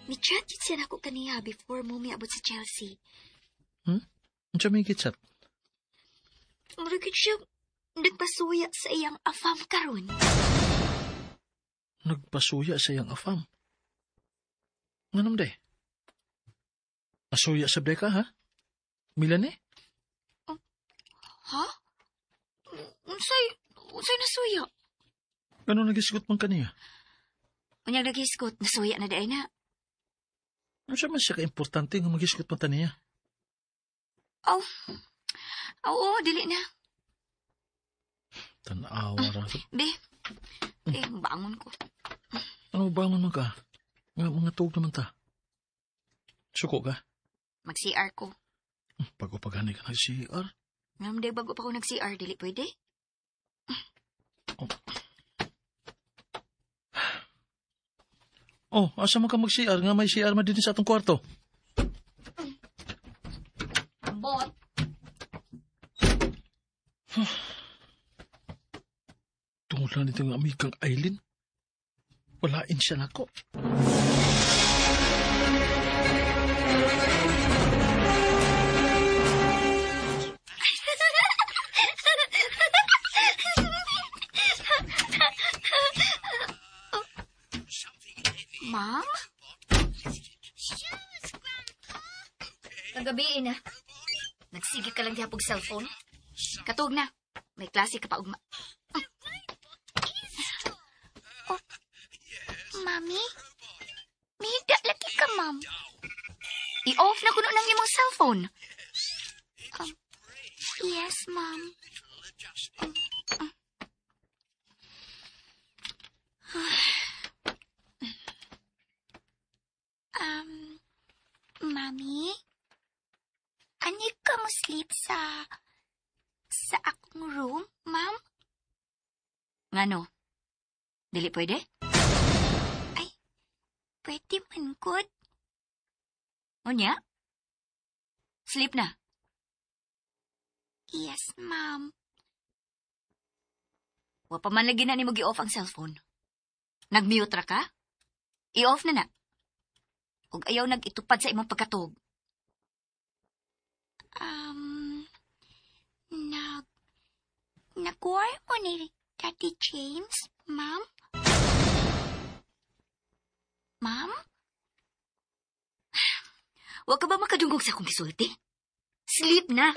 Ni-chat yun siya ako kaniya before mo miabot sa Chelsea. Ano siya may gitsat? Maragit siya nagpasuya sa iyang afam karon. Nagpasuya sa iyang afam. Nganong day? Nasuya sa ka, ha? Milan eh? Ha? Unsay nasuya? Ano nagisgot man kaniya? Unyang nagiskot, nasuya na day na. Ano siya man siya ka-importante nga magisgot man taniya? Oo, dili na. Tanawa ra. Be, bangon ko. Ano bangon man ka? Mga tuog naman ta. Suko ka? Mag-CR ko. Bago paghanay ka nag-CR? Namday bago pa ko nag-CR, dili pwede? Asa man ka mag-CR nga may CR man din sa atong kwarto? Bot. Tungod lang nito ng amigang Aileen. Walain siya nako. Ma'am? Kagabi na. Nagsige ka lang dihapog cellphone. Katug na. May klase ka pa ugma. Mami? Mihigda lagi ka, ma'am. I-off na kuno nang imong cellphone. Yes, ma'am. Mami? Ani ka mo sleep sa akong room, ma'am? Ngano? Dili pwede? Ay, pwede man good. Unya? Sleep na? Yes, ma'am. Wa pa man lagi na ni mo gi-off ang cellphone. Nag-mute ra ka? I-off na na. Ug ayaw nag-itupad sa imong pagkatog. Nag-war mo ni Daddy James, ma'am? Ma'am? Wa ka ba makadungog sa akong gisulti? Sleep na.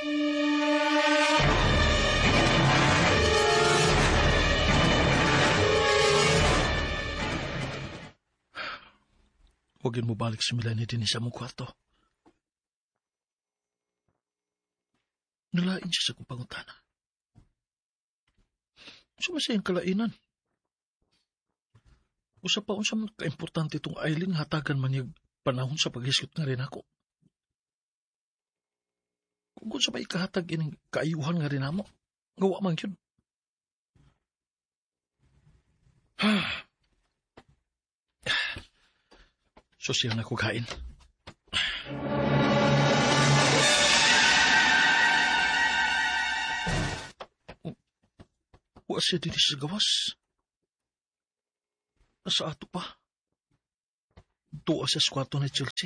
Huwagin mo balik si Melanie din sa mong kwarto. Nalain siya sa kong pangutana. Sumasayang kalainan. Usa pa unsa man ka-importante itong Aileen hatagan man yung panahon sa paghiskot nga rin ako. Kung sa may kahatag ining kaayuhan nga rin mo, gawa man yun. Sosyal na ko kain. Wa siya din sa gawas. Nasa ato pa. Tuwa sa kwarto na Chelsea.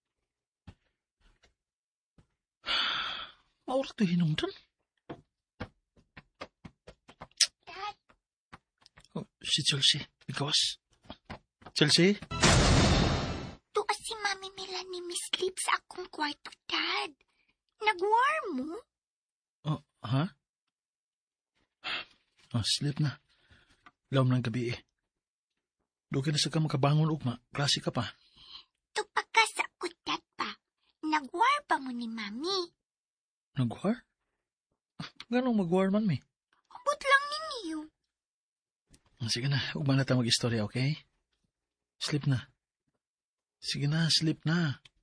Maura to hinungdan. Dad. Si Chelsea. Gawas. Chelsea? Tuwa si Mami Melanie mislip sa akong kwarto, Dad. Nag-war mo? Ha? Sleep na. Lawom ng gabi eh. Doon na sa ka makabangon ugma. Klase ka pa. Tupaka sa kutat pa. Nag-war pa mo ni Mami? Nag-war? Ganong mag-war man, mi? Abot lang ninyo. Sige na. Ugma na tayo mag-istorya, okay? Sleep na. Sige na, sleep na.